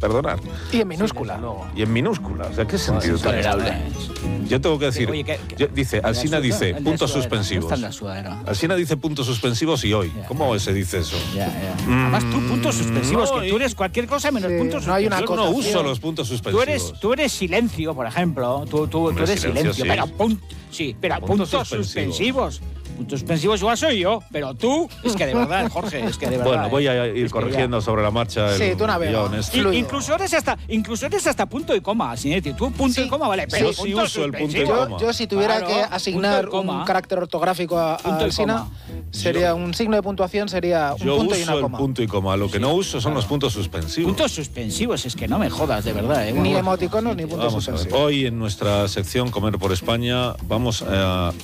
perdonar. Y en minúscula. Y en minúscula. O sea, ¿qué sentido tiene? Yo tengo que decir, Oye, dice, Alsina dice puntos suspensivos. Alsina dice puntos suspensivos y hoy. ¿Cómo se dice eso? Además, tú puntos suspensivos, que tú eres cualquier cosa menos puntos no hay suspensivos. una Yo no uso los puntos suspensivos. Tú eres silencio, por ejemplo. Tú eres silencio. Sí. Pero puntos suspensivos. Puntos suspensivos igual soy yo, pero tú, es que de verdad, Jorge, es que de verdad. Bueno, voy a ir corrigiendo sobre la marcha el tú navega. guión este. Incluso eres hasta punto y coma, Sinetti. Tú punto y coma, vale, pero Yo sí uso el punto y suspensivos. coma. Yo si tuviera que asignar un carácter ortográfico a Alsina, sería un signo de puntuación, sería un punto y una Yo uso coma. el punto y coma. Lo que no uso son los puntos suspensivos. Puntos suspensivos, es que no me jodas, de verdad. Ni emoticonos ni puntos Vamos a ver. suspensivos. Hoy en nuestra sección Comer por España vamos a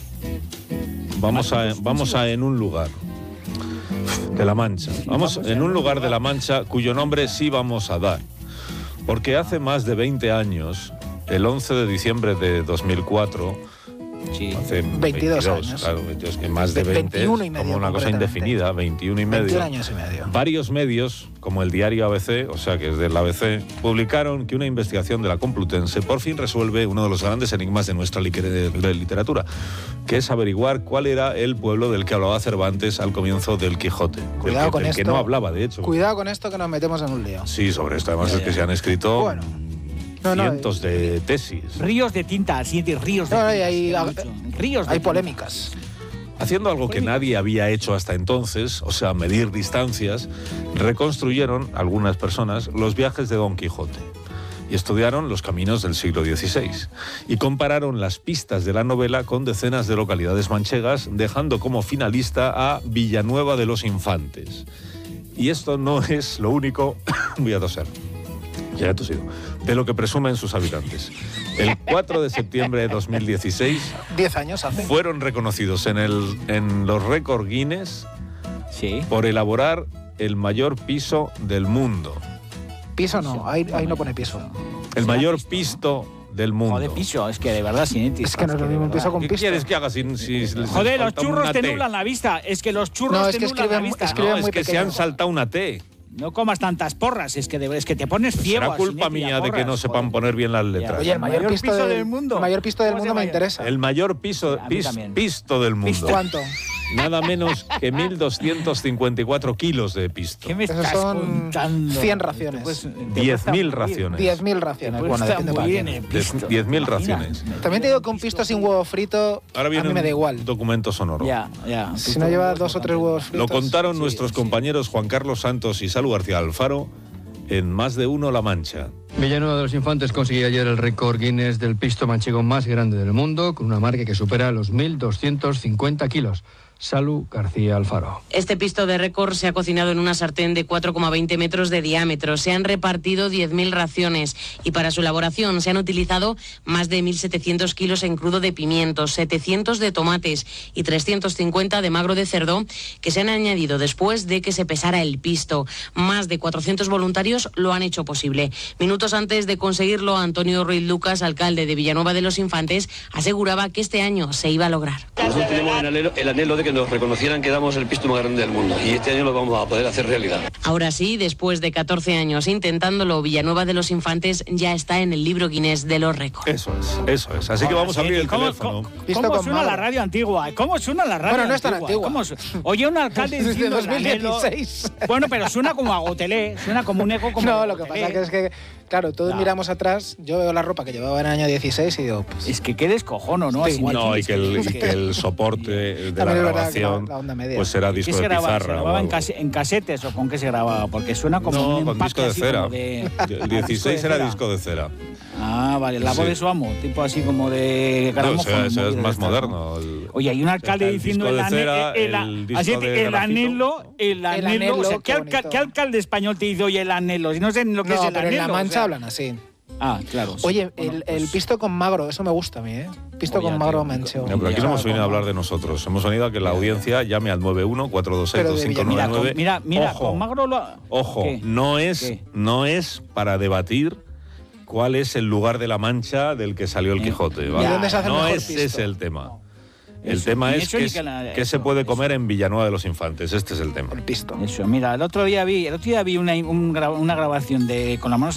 en un lugar de La Mancha. Vamos en un lugar de La Mancha cuyo nombre sí vamos a dar. Porque hace más de 20 años, el 11 de diciembre de 2004, hace 22 años. Claro, 22, que más de 20 21 y medio, como una cosa concretamente. indefinida, 21 y medio. 21 años y medio. Varios medios, como el diario ABC, o sea que es del ABC, publicaron que una investigación de la Complutense por fin resuelve uno de los grandes enigmas de nuestra literatura, que es averiguar cuál era el pueblo del que hablaba Cervantes al comienzo del Quijote. Cuidado con del esto. que no hablaba, de hecho. Cuidado con esto que nos metemos en un lío. Sí, sobre esto además es que se han escrito Bueno. cientos de tesis. Ríos de tinta, ríos de No, tinta. hay polémicas. Haciendo algo que nadie había hecho hasta entonces, o sea, medir distancias, reconstruyeron algunas personas los viajes de Don Quijote y estudiaron los caminos del siglo XVI y compararon las pistas de la novela con decenas de localidades manchegas, dejando como finalista a Villanueva de los Infantes. Y esto no es lo único, voy a toser, ya he tosido, de lo que presumen sus habitantes. El 4 de septiembre de 2016 10 años hace. fueron reconocidos en los récord Guinness por elaborar el mayor piso del mundo. Piso no, ahí no pone piso. El mayor pisto del mundo. Joder, piso, es que de verdad, Sinetti. Es que no es lo mismo un piso con ¿Qué piso. quieres que haga si les Joder, los falta churros una te T? nublan la vista. Es que los churros No, es te que nublan la vista. escriben No, muy es que se pequeño. han saltado una T. No comas tantas porras, es que te pones ciego. Será culpa Sinetti, mía a de que no porras, sepan joder. poner bien las letras. Oye, el mayor piso del mundo. El mayor pisto del ¿Cómo se mundo me llama? interesa. El mayor pisto del mundo. ¿Cuánto? Nada menos que 1.254 kilos de pisto. ¿Qué me Esos estás son contando? 100 raciones. 10.000 raciones. 10.000 raciones. Bueno, depende para quién. 10.000 raciones. También te digo que un pisto sin huevo frito Ahora a viene mí me da un igual. documento sonoro. Ya. Si no lleva 2 o 3 huevos fritos. Lo contaron nuestros compañeros Juan Carlos Santos y Salud García Alfaro en Más de Uno La Mancha. Villanueva de los Infantes consiguió ayer el récord Guinness del pisto manchego más grande del mundo, con una marca que supera los 1.250 kilos. Salud García Alfaro. Este pisto de récord se ha cocinado en una sartén de 4,20 metros de diámetro. Se han repartido 10.000 raciones y para su elaboración se han utilizado más de 1.700 kilos en crudo de pimientos, 700 de tomates y 350 de magro de cerdo que se han añadido después de que se pesara el pisto. Más de 400 voluntarios lo han hecho posible. Minutos antes de conseguirlo, Antonio Ruiz Lucas, alcalde de Villanueva de los Infantes, aseguraba que este año se iba a lograr. Nosotros tenemos el anhelo de que nos reconocieran que damos el pisto más grande del mundo y este año lo vamos a poder hacer realidad. Ahora sí, después de 14 años intentándolo, Villanueva de los Infantes ya está en el libro Guinness de los récords. Eso es. Así que vamos a abrir el teléfono. ¿Cómo suena la radio antigua? ¿Cómo suena la radio Bueno, no es tan antigua. Oye, un alcalde Desde diciendo 2016. Bueno, pero suena como a Gotelé, suena como un eco como No, a lo que Gotelé. pasa que es que, claro, todos miramos atrás, yo veo la ropa que llevaba en el año 16 y digo, pues... Es que qué descojono, ¿no? Sí, Así igual. No, y que el soporte de la También es verdad que grabación la onda media. pues será ¿Qué disco se de grababa? ¿Se pizarra. grababa o algo. en casetes o con qué se grababa? Porque suena como No, un con empaque disco de así cera. como de... El 16 era disco de cera. Ah, vale, la voz Sí. de su amo, tipo así como de No, gramófono. eso es móvil, más ¿no? moderno. Oye, hay un alcalde el diciendo disco el de cera, el así, disco de el grafito. anhelo. O sea, qué bonito. ¿qué alcalde español te dice, oye, el anhelo? Si no sé ni lo que es No, el pero anhelo. en La Mancha o sea. hablan así. Ah, claro. sí. Oye, Bueno, el pues, pisto con magro, eso me gusta a mí, ¿eh? Pisto Oye, con magro tío, manchego. No, pero aquí no hemos venido a hablar de nosotros. Hemos venido a que la audiencia llame al 91-426-2599. Mira, Ojo, con magro lo... Ojo, ¿Qué? no es ¿Qué? para debatir cuál es el lugar de la Mancha del que salió el Quijote. ¿vale? ¿Y dónde se hace el No mejor es pisto? ese el tema. El Eso, tema ni es eso ni que la- qué se eso, puede eso. comer en Villanueva de los Infantes. Este es el tema. El pisto. Eso, mira, el otro día vi una grabación con las manos